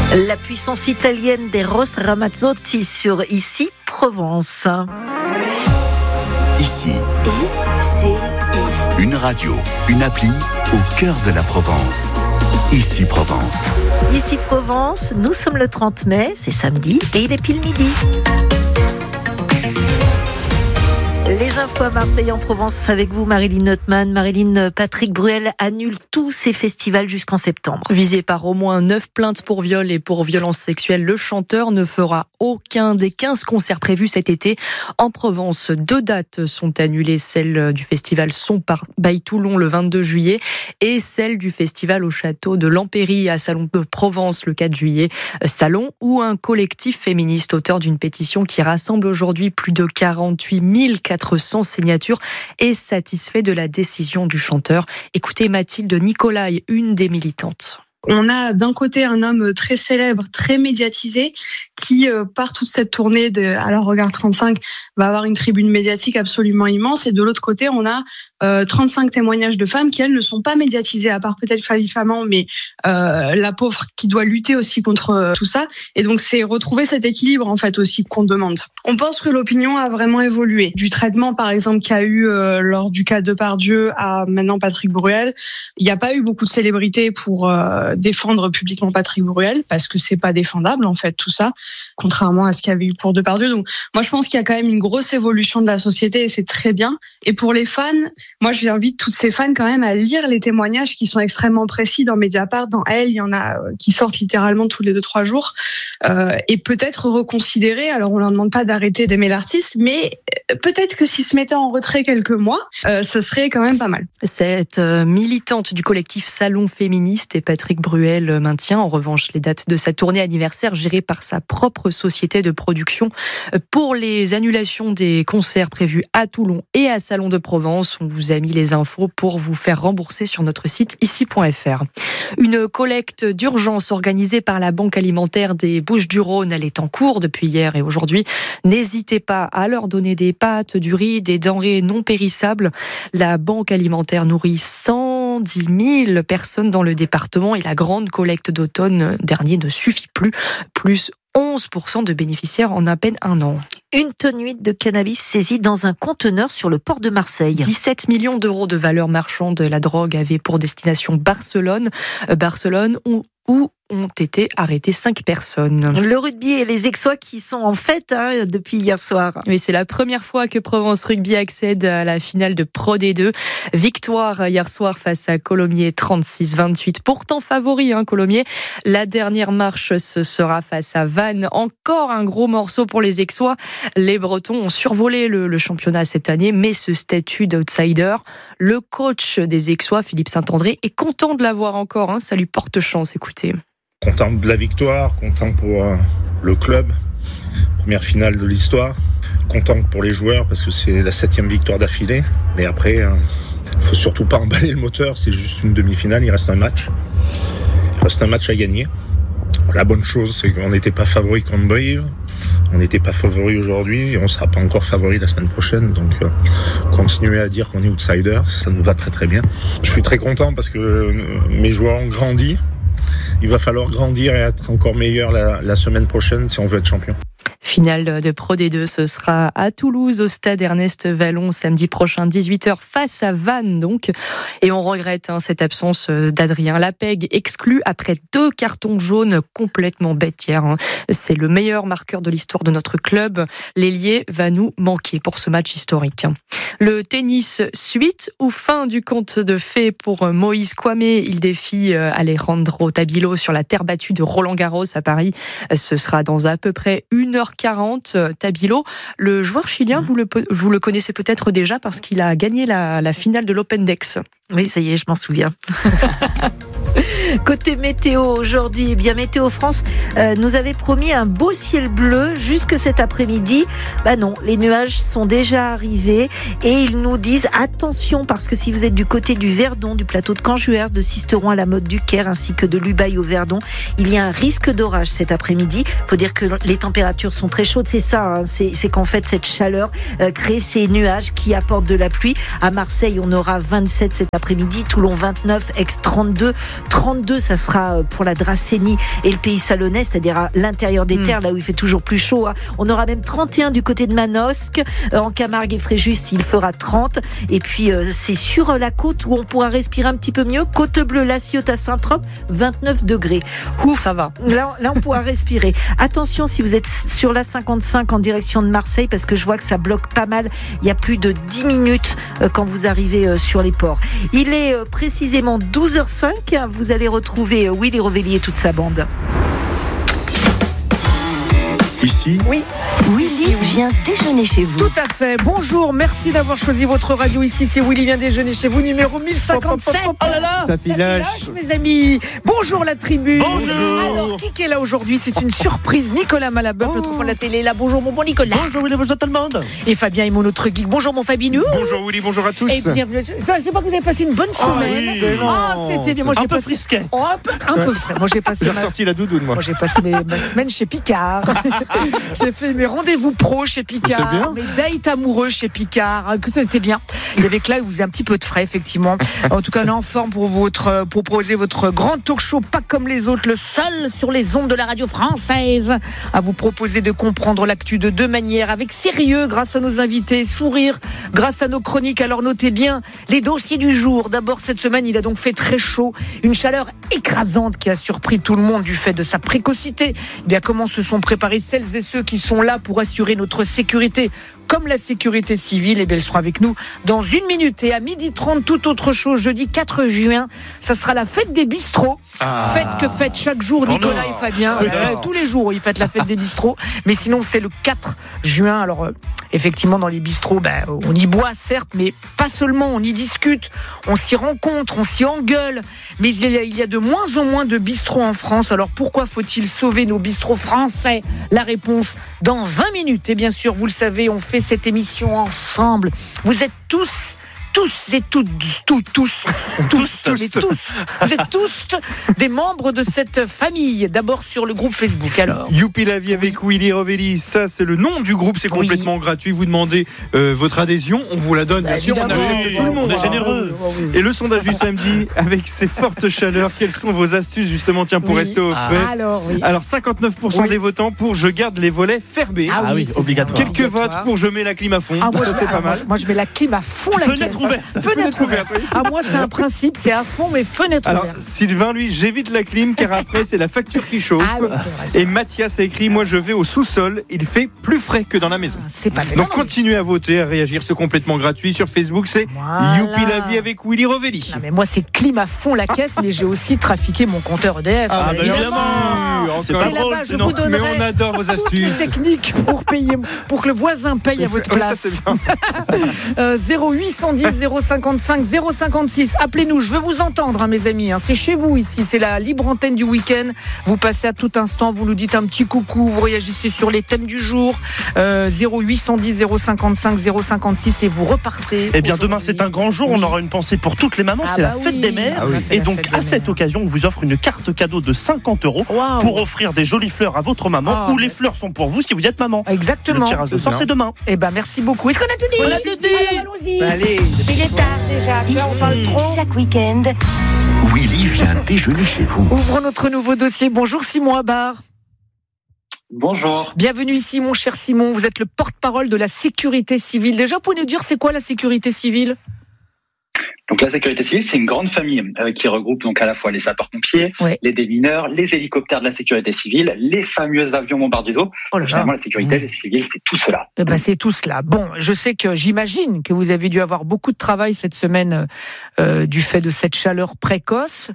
La puissance italienne des Ross Ramazzotti sur Ici Provence. Ici, une radio, une appli au cœur de la Provence. Ici Provence. Ici Provence, nous sommes le 30 mai, c'est samedi et il est pile midi. Les infos à Marseille en Provence avec vous, Marilyn Notman. Marilyn, Patrick Bruel annule tous ses festivals jusqu'en septembre. Visé par au moins 9 plaintes pour viol et pour violences sexuelles, le chanteur ne fera aucun des 15 concerts prévus cet été. En Provence, 2 dates sont annulées, celle du festival Son by Toulon le 22 juillet et celle du festival au château de l'Empéry à Salon de Provence le 4 juillet. Salon où un collectif féministe auteur d'une pétition qui rassemble aujourd'hui plus de 48 400 signatures est satisfait de la décision du chanteur. Écoutez Mathilde Nicolai, une des militantes. On a d'un côté un homme très célèbre, très médiatisé, qui, par toute cette tournée de Alors Regard 35, va avoir une tribune médiatique absolument immense. Et de l'autre côté, on a 35 témoignages de femmes qui, elles, ne sont pas médiatisées, à part peut-être Flavie Flamand, mais la pauvre qui doit lutter aussi contre tout ça. Et donc, c'est retrouver cet équilibre, en fait, aussi qu'on demande. On pense que l'opinion a vraiment évolué. Du traitement, par exemple, qu'il y a eu lors du cas de Depardieu à maintenant Patrick Bruel, il n'y a pas eu beaucoup de célébrités pour défendre publiquement Patrick Bruel, parce que c'est pas défendable, en fait, tout ça, contrairement à ce qu'il y avait eu pour Depardieu. Donc, moi, je pense qu'il y a quand même une grosse évolution de la société et c'est très bien. Et pour les fans, moi, j'invite toutes ces fans quand même à lire les témoignages qui sont extrêmement précis dans Mediapart, dans Elle, il y en a qui sortent littéralement tous les 2-3 jours, et peut-être reconsidérer. Alors, on leur demande pas d'arrêter d'aimer l'artiste, mais peut-être que s'ils se mettaient en retrait quelques mois, ça serait quand même pas mal. Cette militante du collectif Salon féministe et Patrick Bruel maintient en revanche les dates de sa tournée anniversaire gérée par sa propre société de production. Pour les annulations des concerts prévus à Toulon et à Salon de Provence, on vous a mis les infos pour vous faire rembourser sur notre site ici.fr. Une collecte d'urgence organisée par la Banque alimentaire des Bouches-du-Rhône, elle est en cours depuis hier et aujourd'hui. N'hésitez pas à leur donner des pâtes, du riz, des denrées non périssables. La Banque alimentaire nourrit 110 000 personnes dans le département et la grande collecte d'automne dernier ne suffit plus. Plus 11% de bénéficiaires en à peine un an. Une tonne 8 de cannabis saisie dans un conteneur sur le port de Marseille. 17 millions d'euros de valeur marchande. La drogue avait pour destination Barcelone où ont été arrêtées 5 personnes. Le rugby et les Aixois qui sont en fête depuis hier soir. Oui, c'est la première fois que Provence Rugby accède à la finale de Pro D2. Victoire hier soir face à Colomiers 36-28. Pourtant favori, Colomiers. La dernière marche, ce sera face à Vannes. Encore un gros morceau pour les Aixois. Les Bretons ont survolé le championnat cette année, mais ce statut d'outsider, le coach des Aixois, Philippe Saint-André, est content de l'avoir encore. Ça lui porte chance, écoutez. Content de la victoire, content pour le club, première finale de l'histoire, content pour les joueurs parce que c'est la 7e victoire d'affilée. Mais après, il faut surtout pas emballer le moteur, c'est juste une demi-finale, il reste un match. Il reste un match à gagner. La bonne chose, c'est qu'on n'était pas favori contre Brive, on n'était pas favori aujourd'hui et on ne sera pas encore favori la semaine prochaine. Donc continuer à dire qu'on est outsider, ça nous va très très bien. Je suis très content parce que mes joueurs ont grandi. Il va falloir grandir et être encore meilleur la semaine prochaine si on veut être champion. Finale de Pro D2, ce sera à Toulouse, au stade Ernest Vallon, samedi prochain, 18h, face à Vannes, donc. Et on regrette cette absence d'Adrien Lapègue, exclu après 2 cartons jaunes complètement bêtes hier. C'est le meilleur marqueur de l'histoire de notre club. L'ailier va nous manquer pour ce match historique. Le tennis, suite ou fin du conte de fées pour Moïse Kwame. Il défie Alejandro Tabilo sur la terre battue de Roland-Garros à Paris. Ce sera dans à peu près 1h40. Tabilo, le joueur chilien, vous le connaissez peut-être déjà parce qu'il a gagné la finale de l'Open d'Aix. Oui, ça y est, je m'en souviens. Côté météo aujourd'hui, Météo France nous avait promis un beau ciel bleu jusque cet après-midi. Non, les nuages sont déjà arrivés et ils nous disent attention parce que si vous êtes du côté du Verdon, du plateau de Canjuers, de Sisteron à la Motte du Caire ainsi que de l'Ubaye au Verdon, il y a un risque d'orage cet après-midi. Faut dire que les températures sont très chaudes, c'est ça, hein, c'est qu'en fait cette chaleur crée ces nuages qui apportent de la pluie. À Marseille, on aura 27 cet après-midi, Toulon 29, Aix 32, 32 ça sera pour la Dracénie et le Pays Salonnais, c'est-à-dire à l'intérieur des terres, là où il fait toujours plus chaud, hein. On aura même 31 du côté de Manosque, en Camargue et Fréjus, il fera 30, et puis c'est sur la côte où on pourra respirer un petit peu mieux, Côte-Bleue, La Ciotat, Saint-Trope, 29 degrés. Ouf, ça va. Là, on pourra respirer. Attention si vous êtes sur la 55 en direction de Marseille, parce que je vois que ça bloque pas mal. Il y a plus de 10 minutes quand vous arrivez sur les ports. Il est précisément 12h05. Vous allez retrouver Willy Rovelli et toute sa bande. Ici, Willy vient déjeuner chez vous. Tout à fait. Bonjour, merci d'avoir choisi votre radio. Ici, c'est Willy vient déjeuner chez vous, numéro 1057. Oh là là, ça filage, mes amis. Bonjour la tribu. Bonjour. Alors, qui est là aujourd'hui? C'est une surprise. Nicolas Malabeuf, notre fond de la télé, là. Bonjour, mon bon Nicolas. Bonjour Willy, bonjour tout le monde. Et Fabien Aimon, notre geek. Bonjour, mon Fabinou. Bonjour Willy, bonjour à tous. Et bienvenue. Je sais pas que vous avez passé une bonne semaine. Oui, c'était bien. Moi, un peu frisquet. Un peu frais. Moi, j'ai passé. J'ai ressorti la doudoune, moi. Moi, j'ai passé ma semaine chez Picard. J'ai fait mes rendez-vous pro chez Picard, mes dates amoureux chez Picard, que c'était bien. Il y avait que là où vous avez un petit peu de frais, effectivement. En tout cas, on est en forme pour proposer votre grand talk show, pas comme les autres, le seul sur les ondes de la radio française, à vous proposer de comprendre l'actu de deux manières, avec sérieux grâce à nos invités, sourire grâce à nos chroniques. Alors notez bien les dossiers du jour. D'abord, cette semaine, il a donc fait très chaud, une chaleur écrasante qui a surpris tout le monde du fait de sa précocité. Eh bien, comment se sont préparés celles et ceux qui sont là pour assurer notre sécurité, comme la sécurité civile? Et bien, elle sera avec nous dans 1 minute. Et à 12h30, toute autre chose, jeudi 4 juin, ça sera la fête des bistrots. Fête que fête chaque jour Nicolas et Fabien. Tous les jours, ils fêtent la fête des bistrots. Mais sinon, c'est le 4 juin. Alors, effectivement, dans les bistrots, on y boit, certes, mais pas seulement. On y discute, on s'y rencontre, on s'y engueule. Mais il y a de moins en moins de bistrots en France. Alors, pourquoi faut-il sauver nos bistrots français? La réponse dans 20 minutes. Et bien sûr, vous le savez, on fait cette émission ensemble. Vous êtes tous et toutes, vous êtes tous des membres de cette famille. D'abord sur le groupe Facebook. Alors, Youpi la vie avec Willy Rovelli, ça c'est le nom du groupe, c'est complètement gratuit. Vous demandez votre adhésion, on vous la donne, bien sûr, on accepte tout le monde. On est généreux. Et le sondage du samedi, avec ces fortes chaleurs, quelles sont vos astuces justement, pour rester au frais? Alors 59% des votants pour je garde les volets fermés. Ah oui, obligatoire. Quelques votes pour je mets la clim à fond. Ça c'est pas mal. Moi je mets la clim à fond, la fenêtre ouverte. Moi c'est un principe, c'est à fond, mais fenêtre ouverte. Alors Sylvain, lui, j'évite la clim car après c'est la facture qui chauffe. Et Mathias a écrit, moi je vais au sous-sol, il fait plus frais que dans la maison. C'est pas Donc continuez à voter, à réagir, c'est complètement gratuit sur Facebook, c'est Youpi la vie avec Willy Rovelli. Non, mais moi c'est clim à fond la caisse, mais j'ai aussi trafiqué mon compteur EDF. Évidemment. C'est là-bas, je vous donnerai. Mais on adore vos astuces. Toutes les techniques pour payer, pour que le voisin paye à votre place. Ça c'est bien. 0810 055 056. Appelez-nous, je veux vous entendre, mes amis. C'est chez vous ici, c'est la libre antenne du week-end. Vous passez à tout instant, vous nous dites un petit coucou, vous réagissez sur les thèmes du jour. 0810 055 056 et vous repartez. Eh bien, demain c'est un grand jour. On aura une pensée pour toutes les mamans. C'est la fête des mères. Et donc à cette occasion, on vous offre une carte cadeau de 50 € pour offrir des jolies fleurs à votre maman. Ou les fleurs sont pour vous si vous êtes maman. Exactement. Le tirage de sort c'est demain. Eh ben merci beaucoup. Est-ce qu'on a tout dit? On a tout dit. Allons-y. Allez. Il est tard déjà. Ici, On parle trop. chaque week-end, Willy vient déjeuner chez vous. Ouvrons notre nouveau dossier. Bonjour Simon Abar. Bonjour. Bienvenue ici mon cher Simon. Vous êtes le porte-parole de la sécurité civile. Déjà, vous pouvez nous dire c'est quoi la sécurité civile? Donc la sécurité civile, c'est une grande famille qui regroupe donc à la fois les sapeurs-pompiers, les démineurs, les hélicoptères de la sécurité civile, les fameux avions bombardiers d'eau. Finalement, la sécurité civile, c'est tout cela. C'est tout cela. Bon, je sais que j'imagine que vous avez dû avoir beaucoup de travail cette semaine du fait de cette chaleur précoce.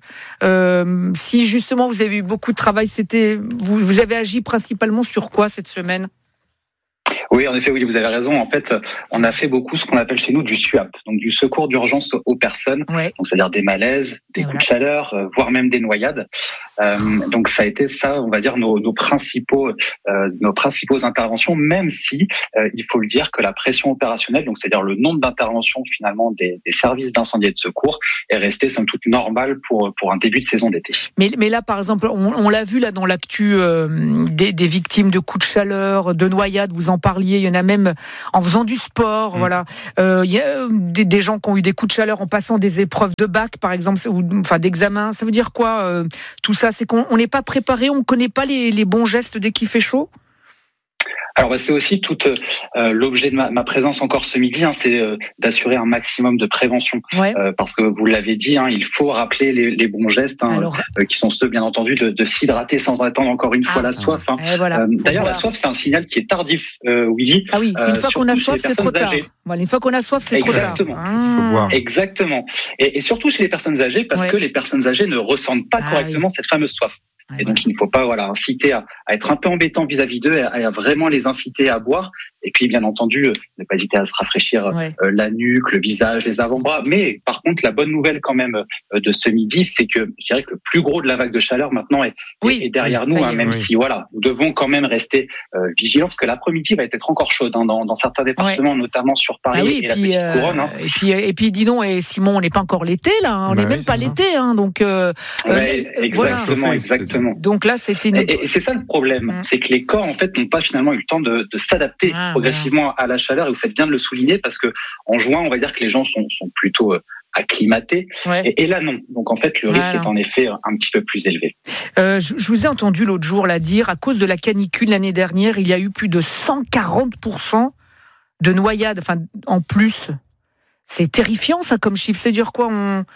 Si justement vous avez eu beaucoup de travail, vous avez agi principalement sur quoi cette semaine? Oui, en effet, oui, vous avez raison. En fait, on a fait beaucoup ce qu'on appelle chez nous du SUAP, donc du secours d'urgence aux personnes, donc c'est-à-dire des malaises, des coups de chaleur, voire même des noyades. Donc ça a été ça, on va dire, nos principaux interventions, même si il faut le dire que la pression opérationnelle, donc c'est-à-dire le nombre d'interventions finalement des services d'incendie et de secours, est resté somme toute normal pour un début de saison d'été. Mais là, par exemple, on l'a vu là dans l'actu des victimes de coups de chaleur, de noyades, vous en parliez. Il y en a même en faisant du sport, voilà. Il y a des gens qui ont eu des coups de chaleur en passant des épreuves de bac, par exemple, enfin d'examen. Ça veut dire quoi tout ça? C'est qu'on n'est pas préparé, on ne connaît pas les bons gestes dès qu'il fait chaud? Alors c'est aussi tout l'objet de ma présence encore ce midi, c'est d'assurer un maximum de prévention, parce que vous l'avez dit, il faut rappeler les bons gestes, qui sont ceux bien entendu de s'hydrater sans attendre encore une fois la soif. Voilà, d'ailleurs la soif c'est un signal qui est tardif, Willy. Ah oui, une fois qu'on a soif c'est trop tard. Voilà, une fois qu'on a soif c'est trop tard. Exactement. Et surtout chez les personnes âgées, parce que les personnes âgées ne ressentent pas correctement cette fameuse soif. Et donc il ne faut pas inciter à être un peu embêtant vis-à-vis d'eux, à vraiment les inciter à boire. Et puis bien entendu, ne pas hésiter à se rafraîchir la nuque, le visage, les avant-bras. Mais par contre, la bonne nouvelle quand même de ce midi, c'est que je dirais que le plus gros de la vague de chaleur maintenant est derrière nous, même si nous devons quand même rester vigilants, parce que l'après-midi va être encore chaude dans certains départements, notamment sur Paris et la Petite Couronne. Et puis dis donc, Simon, on n'est pas encore l'été là, on n'est même pas l'été, donc exactement. Donc là, c'était et c'est ça le problème, c'est que les corps en fait n'ont pas finalement eu le temps de s'adapter progressivement à la chaleur. Et vous faites bien de le souligner, parce que en juin, on va dire que les gens sont plutôt acclimatés, et là non. Donc en fait, le risque est en effet un petit peu plus élevé. Je vous ai entendu l'autre jour dire, à cause de la canicule l'année dernière, il y a eu plus de 140% de noyades, en plus. C'est terrifiant ça comme chiffre. C'est dire quoi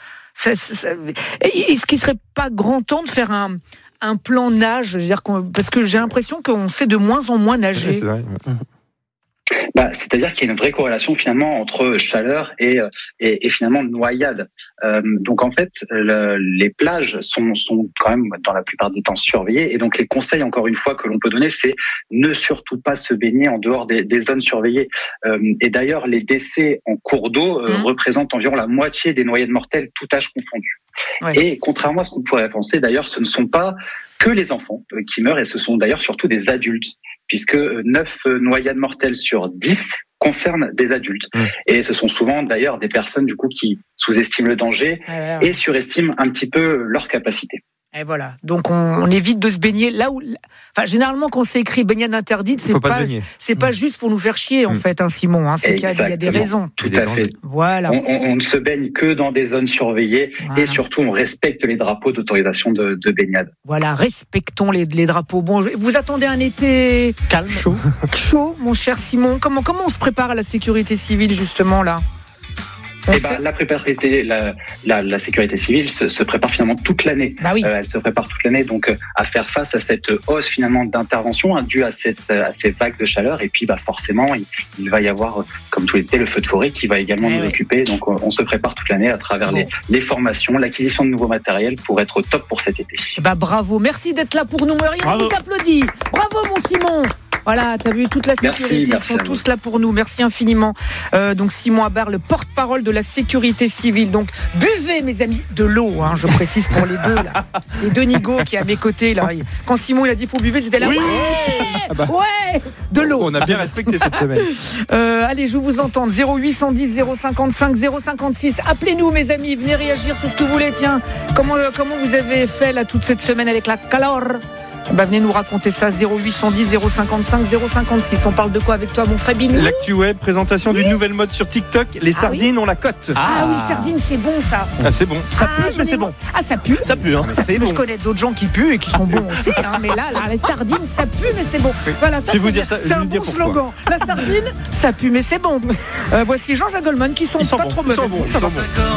Est-ce qu'il serait pas grand temps de faire un plan nage, parce que j'ai l'impression qu'on sait de moins en moins nager. C'est vrai. C'est-à-dire qu'il y a une vraie corrélation finalement entre chaleur et finalement noyade. Donc en fait, les plages sont quand même dans la plupart des temps surveillées, et donc les conseils encore une fois que l'on peut donner, c'est ne surtout pas se baigner en dehors des zones surveillées. Et d'ailleurs, les décès en cours d'eau représentent environ la moitié des noyades mortelles, tout âge confondu. Et contrairement à ce qu'on pourrait penser, d'ailleurs, ce ne sont pas que les enfants qui meurent, et ce sont d'ailleurs surtout des adultes, puisque 9 noyades mortelles sur 10 concernent des adultes. Et ce sont souvent d'ailleurs des personnes du coup qui sous-estiment le danger et surestiment un petit peu leur capacité. Et voilà. Donc on évite de se baigner là où. Généralement quand c'est écrit baignade interdite, c'est pas juste pour nous faire chier en fait, Simon. C'est qu'il y a des raisons. Tout à fait. Voilà. On ne se baigne que dans des zones surveillées, et surtout on respecte les drapeaux d'autorisation de baignade. Voilà, respectons les drapeaux. Bon, vous attendez un été calme, chaud, mon cher Simon. Comment on se prépare à la sécurité civile justement là? La sécurité civile se prépare finalement toute l'année. Elle se prépare toute l'année donc à faire face à cette hausse finalement d'intervention due à ces vagues de chaleur. Et puis forcément il va y avoir, comme tous les étés, le feu de forêt qui va également nous occuper. Donc on se prépare toute l'année à travers les formations, l'acquisition de nouveaux matériels pour être au top pour cet été. Bravo, merci d'être là pour nous. On vous applaudit. Bravo mon Simon. Voilà, t'as vu, toute la sécurité, ils sont tous là pour nous. Merci infiniment. Donc Simon Habart, le porte-parole de la sécurité civile. Donc buvez, mes amis, de l'eau, je précise pour les deux là. Les deux nigauds qui est à mes côtés là. Quand Simon il a dit faut buvez, c'était là. Ouais, de l'eau. On a bien respecté cette semaine. Allez, je vous entends. 0810 055 056. Appelez-nous, mes amis. Venez réagir sur ce que vous voulez. Tiens, comment vous avez fait là toute cette semaine avec la calor? Venez nous raconter ça, 0810 055 056. On parle de quoi avec toi, mon Fabinou? L'actu web, présentation d'une nouvelle mode sur TikTok. Les sardines, on la cote. Oui, sardines, c'est bon ça. C'est bon. Ça pue, mais c'est bon. Ça pue. Ça pue, c'est bon. Je connais d'autres gens qui puent et qui sont bons aussi. Mais là, les sardines, ça pue, mais c'est bon. Voilà, ça, c'est un bon slogan. La sardine, ça pue, mais c'est bon. Voici Jean-Jacques Goldman qui sont pas trop mauvais. Ils sont bons.